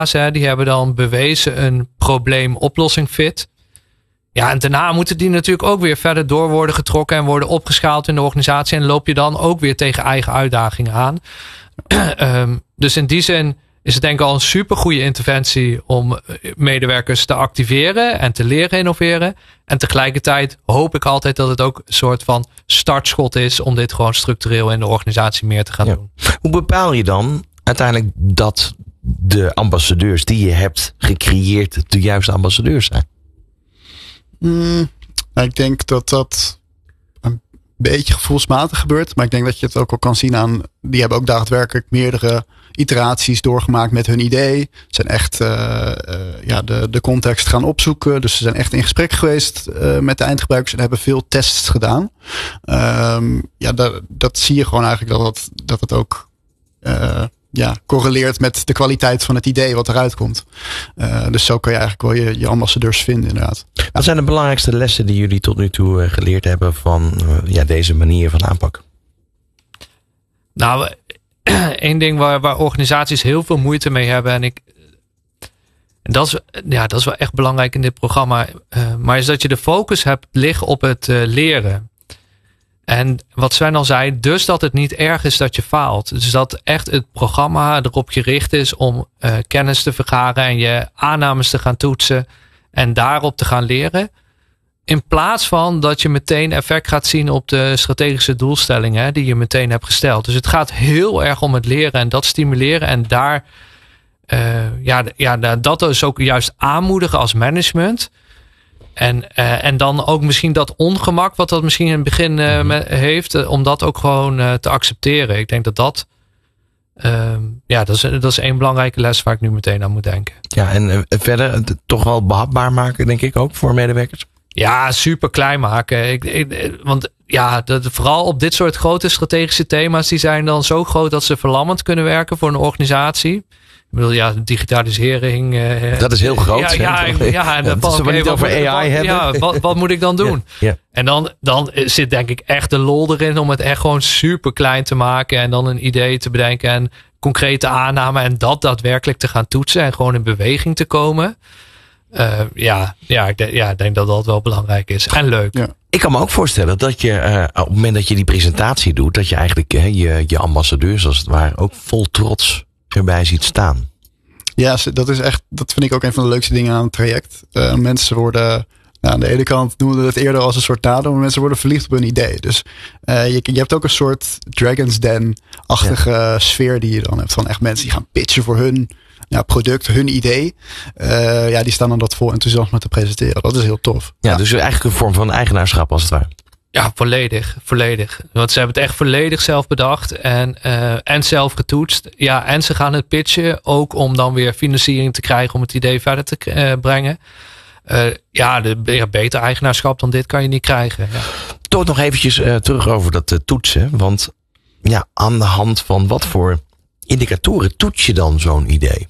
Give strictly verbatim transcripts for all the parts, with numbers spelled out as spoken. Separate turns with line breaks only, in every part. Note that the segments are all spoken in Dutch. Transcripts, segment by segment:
fase. Die hebben dan bewezen een probleemoplossing fit. Ja, en daarna moeten die natuurlijk ook weer verder door worden getrokken en worden opgeschaald in de organisatie. En loop je dan ook weer tegen eigen uitdagingen aan. um, dus in die zin is het denk ik al een supergoeie interventie om medewerkers te activeren en te leren innoveren. En tegelijkertijd hoop ik altijd dat het ook een soort van startschot is om dit gewoon structureel in de organisatie meer te gaan ja. doen.
Hoe bepaal je dan uiteindelijk dat de ambassadeurs die je hebt gecreëerd de juiste ambassadeurs zijn?
Hmm, nou, ik denk dat dat een beetje gevoelsmatig gebeurt. Maar ik denk dat je het ook al kan zien aan... Die hebben ook daadwerkelijk meerdere iteraties doorgemaakt met hun idee. Ze zijn echt uh, uh, ja, de, de context gaan opzoeken. Dus ze zijn echt in gesprek geweest uh, met de eindgebruikers. En hebben veel tests gedaan. Um, ja, dat, dat zie je gewoon eigenlijk dat het, dat het ook... Uh, Ja, correleert met de kwaliteit van het idee wat eruit komt. Uh, dus zo kan je eigenlijk wel je, je ambassadeurs vinden inderdaad.
Wat ja. zijn de belangrijkste lessen die jullie tot nu toe uh, geleerd hebben van uh, ja, deze manier van aanpak?
Nou, één ding waar, waar organisaties heel veel moeite mee hebben. En ik en dat is, ja, dat is wel echt belangrijk in dit programma. Uh, maar is dat je de focus hebt liggen op het uh, leren. En wat Sven al zei, dus dat het niet erg is dat je faalt. Dus dat echt het programma erop gericht is om uh, kennis te vergaren en je aannames te gaan toetsen en daarop te gaan leren. In plaats van dat je meteen effect gaat zien op de strategische doelstellingen die je meteen hebt gesteld. Dus het gaat heel erg om het leren en dat stimuleren en daar, uh, ja, ja, dat dus ook juist aanmoedigen als management. En, uh, en dan ook misschien dat ongemak wat dat misschien in het begin uh, mm-hmm. me, heeft, uh, om dat ook gewoon uh, te accepteren. Ik denk dat dat, uh, ja, dat is, dat is één belangrijke les waar ik nu meteen aan moet denken.
Ja, en uh, verder het toch wel behapbaar maken, denk ik ook, voor medewerkers?
Ja, super klein maken. Ik, ik, want ja, dat, vooral op dit soort grote strategische thema's, die zijn dan zo groot dat ze verlammend kunnen werken voor een organisatie. Ik bedoel, ja, digitalisering. Uh,
dat is heel groot.
Ja, ja, ja, ja, en dan
dat is
okay,
niet over A I
wat,
hebben.
Ja, wat, wat moet ik dan doen?
Ja, ja.
En dan, dan zit denk ik echt de lol erin om het echt gewoon super klein te maken. En dan een idee te bedenken en concrete aanname. En dat daadwerkelijk te gaan toetsen en gewoon in beweging te komen. Uh, ja, ja, ik denk, ja, ik denk dat dat wel belangrijk is. En leuk.
Ja. Ik kan me ook voorstellen dat je uh, op het moment dat je die presentatie doet, dat je eigenlijk uh, je, je ambassadeurs als het ware ook vol trots erbij ziet staan.
Ja, dat is echt, dat vind ik ook een van de leukste dingen aan het traject. Uh, mensen worden, nou, aan de ene kant noemen we het eerder als een soort dader, maar mensen worden verliefd op hun idee. Dus uh, je, je hebt ook een soort Dragon's Den-achtige ja. sfeer die je dan hebt. Van echt mensen die gaan pitchen voor hun ja, product, hun idee. Uh, ja, die staan dan dat vol enthousiasme te presenteren. Dat is heel tof.
Ja, ja, dus eigenlijk een vorm van eigenaarschap als het ware.
Ja, volledig, volledig. Want ze hebben het echt volledig zelf bedacht en, uh, en zelf getoetst. Ja, en ze gaan het pitchen ook om dan weer financiering te krijgen om het idee verder te uh, brengen. Uh, ja, de, ja, beter eigenaarschap dan dit kan je niet krijgen. Ja.
Toch nog eventjes uh, terug over dat uh, toetsen. Want ja, aan de hand van wat voor indicatoren toets je dan zo'n idee?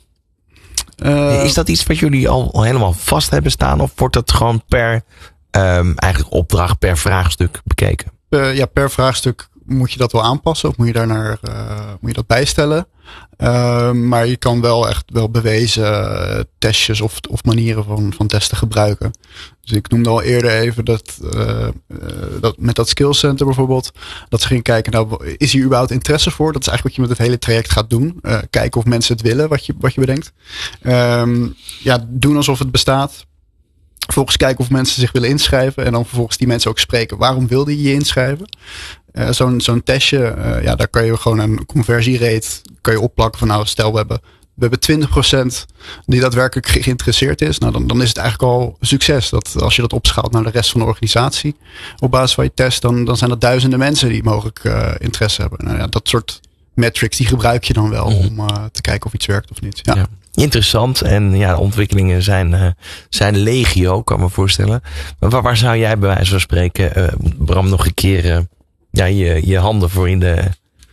Uh, Is dat iets wat jullie al, al helemaal vast hebben staan? Of wordt dat gewoon per um, eigenlijk opdracht, per vraagstuk bekeken?
Uh, ja, per vraagstuk moet je dat wel aanpassen. Of moet je daar naar, uh, moet je dat bijstellen. Uh, maar je kan wel echt wel bewezen uh, testjes of, of manieren van, van testen gebruiken. Dus ik noemde al eerder even dat, uh, uh, dat met dat skillcenter bijvoorbeeld. Dat ze gingen kijken, nou, is hier überhaupt interesse voor? Dat is eigenlijk wat je met het hele traject gaat doen. Uh, kijken of mensen het willen, wat je, wat je bedenkt. Um, ja, doen alsof het bestaat. Vervolgens kijken of mensen zich willen inschrijven. En dan vervolgens die mensen ook spreken. Waarom wilde je je inschrijven? Uh, zo'n, zo'n testje, uh, ja, daar kan je gewoon een conversierate kan je opplakken van nou, stel we hebben, we hebben twintig procent die daadwerkelijk geïnteresseerd is. Nou, dan, dan is het eigenlijk al succes. Dat als je dat opschaalt naar de rest van de organisatie op basis van je test, dan, dan zijn dat duizenden mensen die mogelijk uh, interesse hebben. Nou ja, dat soort metrics, die gebruik je dan wel mm. om uh, te kijken of iets werkt of niet. Ja.
Ja. Interessant. En ja, de ontwikkelingen zijn, uh, zijn legio, kan me voorstellen. Maar waar, waar zou jij bij wijze van spreken, uh, Bram, nog een keer uh, ja, je, je handen voor in de,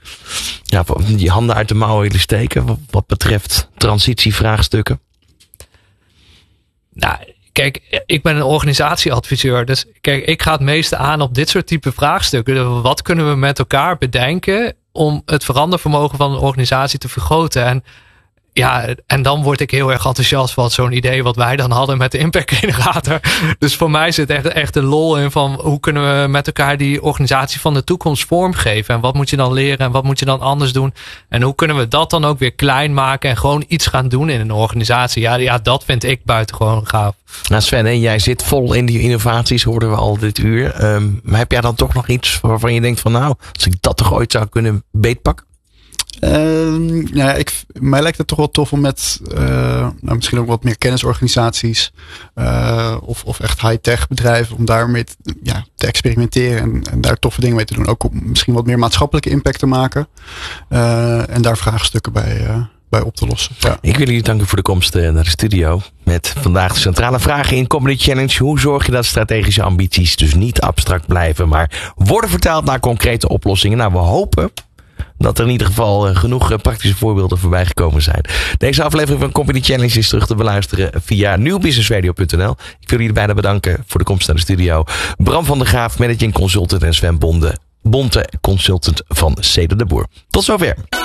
ja, je handen uit de mouwen willen steken wat, wat betreft transitievraagstukken?
Nou, kijk, ik ben een organisatieadviseur. Dus kijk, ik ga het meeste aan op dit soort type vraagstukken. Wat kunnen we met elkaar bedenken om het verandervermogen van een organisatie te vergroten? En ja, en dan word ik heel erg enthousiast van zo'n idee wat wij dan hadden met de Impact Generator. Dus voor mij zit echt, echt een lol in van hoe kunnen we met elkaar die organisatie van de toekomst vormgeven. En wat moet je dan leren en wat moet je dan anders doen. En hoe kunnen we dat dan ook weer klein maken en gewoon iets gaan doen in een organisatie. Ja, ja dat vind ik buitengewoon gaaf.
Nou Sven, hè, jij zit vol in die innovaties, hoorden we al dit uur. Um, maar heb jij dan toch nog iets waarvan je denkt van nou, als ik dat toch ooit zou kunnen beetpakken?
Uh, nou ja, ik, mij lijkt het toch wel tof om met uh, nou, misschien ook wat meer kennisorganisaties uh, of, of echt high-tech bedrijven om daarmee te, ja, te experimenteren en, en daar toffe dingen mee te doen. Ook om misschien wat meer maatschappelijke impact te maken uh, en daar vraagstukken bij, uh, bij op te lossen. Ja.
Ik wil jullie danken voor de komst uh, naar de studio met vandaag de centrale vragen in Comedy Challenge. Hoe zorg je dat strategische ambities dus niet abstract blijven, maar worden vertaald naar concrete oplossingen? Nou, we hopen dat er in ieder geval genoeg praktische voorbeelden voorbij gekomen zijn. Deze aflevering van Comedy Challenge is terug te beluisteren via nieuw business radio punt n l. Ik wil jullie beiden bedanken voor de komst naar de studio. Bram van der Graaf, managing consultant en Sven Bonde, Bonte, consultant van Ceder de Boer. Tot zover.